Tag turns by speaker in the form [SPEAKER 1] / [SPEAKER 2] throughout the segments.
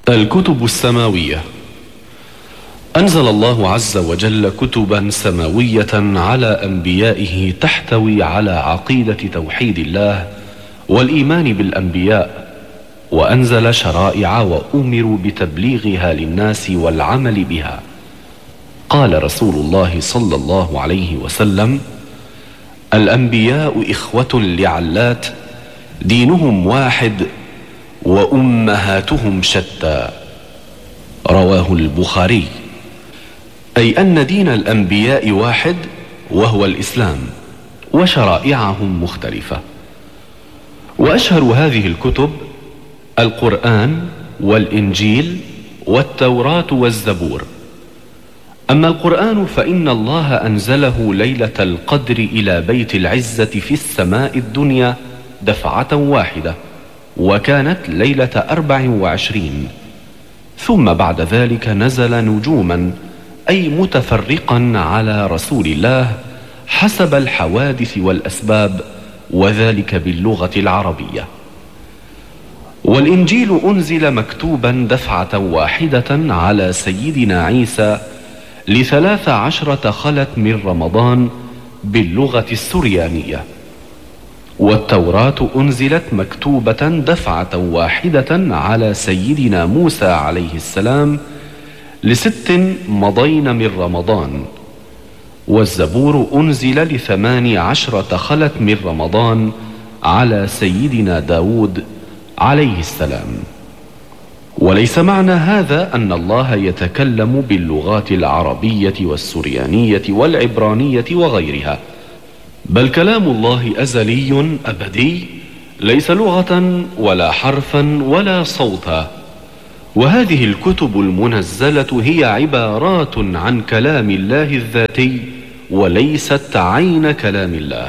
[SPEAKER 1] الكتب السماوية. أنزل الله عز وجل كتبا سماوية على أنبيائه تحتوي على عقيدة توحيد الله والإيمان بالأنبياء، وأنزل شرائع وأمروا بتبليغها للناس والعمل بها. قال رسول الله صلى الله عليه وسلم: الأنبياء إخوة لعلات، دينهم واحد وأمهاتهم شتى. رواه البخاري. أي أن دين الأنبياء واحد وهو الإسلام، وشرائعهم مختلفة. وأشهر هذه الكتب القرآن والإنجيل والتوراة والزبور. أما القرآن فإن الله أنزله ليلة القدر إلى بيت العزة في السماء الدنيا دفعة واحدة، وكانت ليلة 24، ثم بعد ذلك نزل نجوما، أي متفرقا على رسول الله حسب الحوادث والأسباب، وذلك باللغة العربية. والإنجيل أنزل مكتوبا دفعة واحدة على سيدنا عيسى ل13 خلت من رمضان باللغة السريانية. والتوراة أنزلت مكتوبة دفعة واحدة على سيدنا موسى عليه السلام ل6 مضين من رمضان. والزبور أنزل ل18 خلت من رمضان على سيدنا داود عليه السلام. وليس معنى هذا أن الله يتكلم باللغات العربية والسريانية والعبرانية وغيرها، بل كلام الله أزلي أبدي، ليس لغة ولا حرفا ولا صوتا. وهذه الكتب المنزلة هي عبارات عن كلام الله الذاتي، وليست عين كلام الله.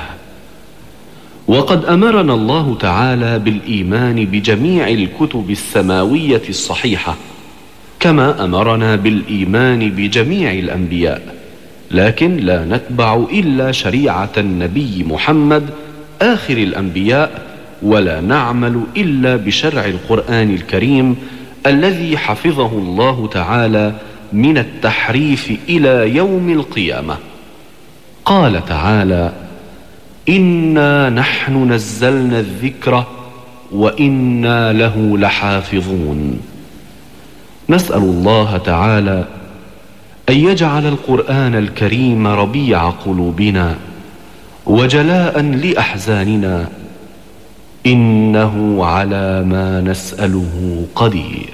[SPEAKER 1] وقد أمرنا الله تعالى بالإيمان بجميع الكتب السماوية الصحيحة، كما أمرنا بالإيمان بجميع الأنبياء، لكن لا نتبع إلا شريعة النبي محمد آخر الأنبياء، ولا نعمل إلا بشرع القرآن الكريم الذي حفظه الله تعالى من التحريف إلى يوم القيامة. قال تعالى: إنا نحن نزلنا الذكر وإنا له لحافظون. نسأل الله تعالى أن يجعل القرآن الكريم ربيع قلوبنا وجلاء لأحزاننا، إنه على ما نسأله قدير.